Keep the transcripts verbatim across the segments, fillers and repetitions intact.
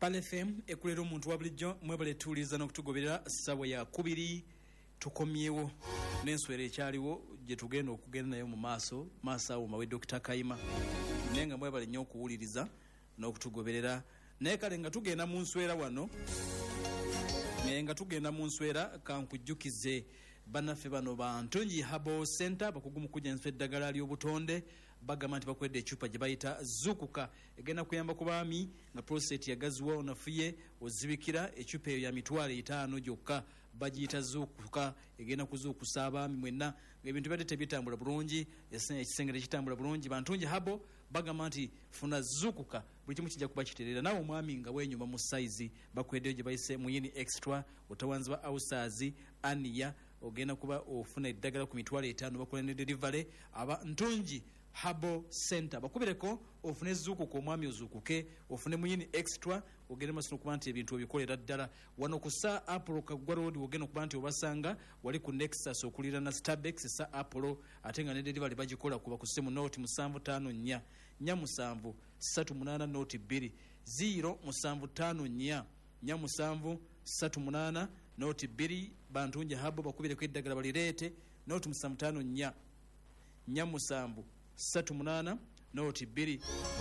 Pale F M ekulera omuntu wa bulijjo mwebale tuuliza n'okutugoberera ssaawa ya kubiri tukomyewo n'enswera ekyaliwo gye tugenda okugenda nayo mu maaso maaso awo mawe Dokita Kayima naye nga mwebale nnyo okuwuliriza n'okutugoberera naye kale nga tugenda mu nswera wano naye nga tugenda mu nswera kankujjukize bannaffe bano ba Ntungi Herbal Center bakugu mu kujjanjaba eddagala ly'obutonde bagamba nti bakwedde ecupa gye bayita zukuka egenda kuyamba ku baami nga prostate yagaziwa onafuye ozibikira ecupa eyo ya mitwalo etaano gyokka bagiyita zukuka egenda kuzuukusa abaami mwenna ng'ebintu bibadde tebitambula bulungi ekisengere kitambula bulungi ba Ntungi Herbal bagamba nti funa zukuka buli kimu kijja kuba kitereera nawe omwami nga wenyuma mu saizi bakweddeyo gye bayise muyini extra otawanziba outstars ania ogenda kuba ofuna eddagala ku mitwalo etaano bakola ne delivery aba Ntungi Herbal Center bakubireko ofune zukuka omwami ozukuke ofune muyini extra ogende maso kuba nti ebintu obikolera ddala wano ku Sir Apollo Kaggwa Road ogenda kuba nti obasanga wali ku Nexus okulira na Starbucks Sir Apollo ate nga ne delivery bagikola kuba ku ssimu note musanvu ttaano nnya nnya musanvu ssatu munaana note bbiri zero musanvu ttaano nnya nnya musanvu ssatu munaana note bbiri ba Ntungi Herbal bakubireko eddagala balireete note musanvu ttaano nnya nnya musanvu ssatu munaana note bbiri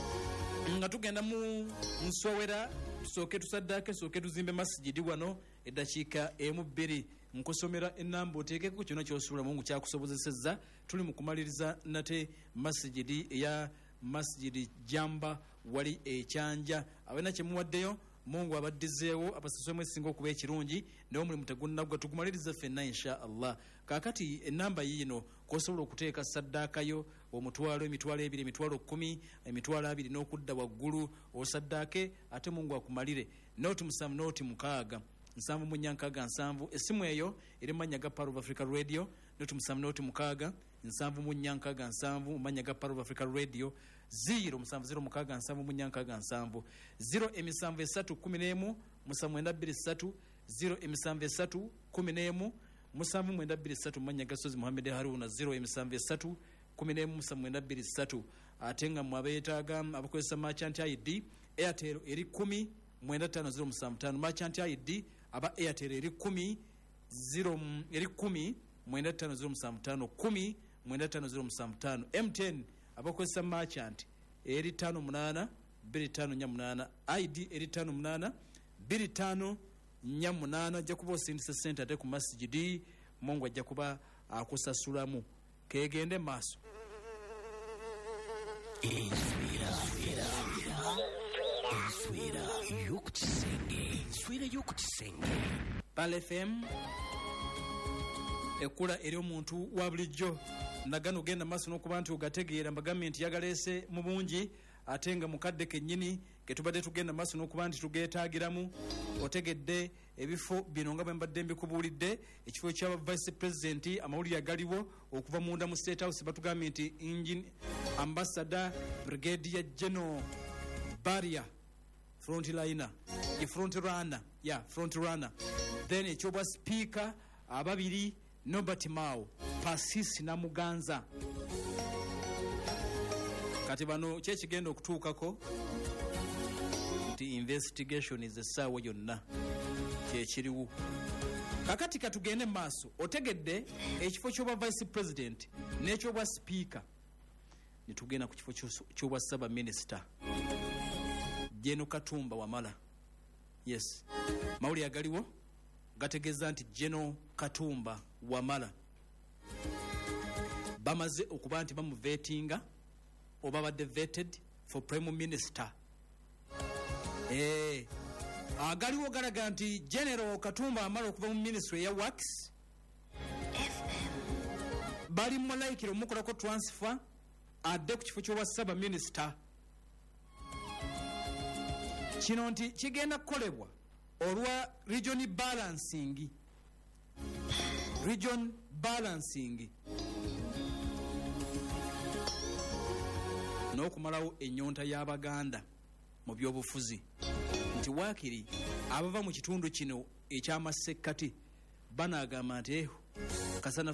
nga tugenda mu nsowera tusooke tusaddaake sooke tuzimbe masijidi wano eddakiika emu bbiri nkusomera ennamba oteekeko kyonna kyosobola Mungu kyakusobozesezza tuli mu kumaliriza nate masijidi eya masijidi jamba wali ekyanja abalina kye muwaddeyo Mungu abaddizeewo abasaswemu esinga okuba ekirungi naye omulimu tegunnagwa tugumaliriza ffenna insha Allah kaakati ennamba yiino kosobola okuteeka saddaakayo omutwalo emitwalo ebiri emitwalo kkumi emitwalo abiri n'okudda waggulu osaddaake ate Mungu akumalire nooti musanvu nooti mukaaga nsanvu mu nnya nkaaga nsanvu essimu eyo eri mu mannya ga Power of Africa Radio nooti musanvu nooti mukaaga nsanvu mu nnya nkaaga nsanvu mu mannya ga Power of Africa Radio zero musanvu zero mukaaga nsanvu mu nnya nkaaga nsanvu zero emisanvu esatu kkumi n'emu musanvu mwenda bbiri ssatu zero emisanvu esatu kkumi n'emu musanvu mwenda bbiri ssatu mu mannya ga Sozi Muhammad Haruna zero emisanvu esatu kkumi n'emu musanvu mwenda bbiri ssatu ate nga mu abeetaaga abakozesa merchant I D Airtel eri kkumi mwenda ttaano zero musanvu ttaano merchant I D aba Airtel eri kkumi zero eri kkumi mwenda ttaano zero musanvu ttaano kkumi mwenda ttaano zero musanvu ttaano M ten abakozesa merchant eri ttaano munaana bbiri ttaano nnya munaana I D eri ttaano munaana bbiri ttaano nnya munaana ajja kuba osindisa ssente ate ku masijidi Mungu ajja kuba akusasulamu keegende maaso enswera y'okukisenge enswera y'okukisenge Pale F M ekula eri omuntu wa bulijjo nagano ogenda maaso n'okuba nti ogategeera mbagambye nti yagaleese mu bungi ate nga mukadde kennyini ke tubadde tugenda maaso n'okuba nti tugeetaagiramu otegedde ebifo bino nga bwe mbadde mbikubuulidde ekifo ekya vice president amawulire agaliwo okuva munda mu State House batugambye nti engine ambassador brigadier general barrier frontliner e front runner ya front runner then ekyobwa speaker ababiri Nobert Mao Pasisi na Muganza kati bano kyekigenda okutuukako nti investigation is essaawa yonna kyekiriwo kakati katugende maaso otegedde ekifo ky'obwa vice president n'ekyobwa speaker nitugenda ku kifo ky'obwa saba minister Jeno Katumba Wamala yes mawuli agaliwo gategeeza nti Jeno Katumba Wamala bamaze okuba nti bamuvetinga oba badde vetted for prime minister eh agaliwo galaga nti General Katumba Wamala okuva mu ministry ya works bali mulaikira omukolako transfer adde ku kifo ky'obwa saba minister kino nti kigenda kukolebwa olwa region balancing region balancing n'okumalawo ennyonta y'Abaganda mu byobufuzi nti waakiri abava mu kitundu kino eky'amasekkati banaagamba nti eho kasana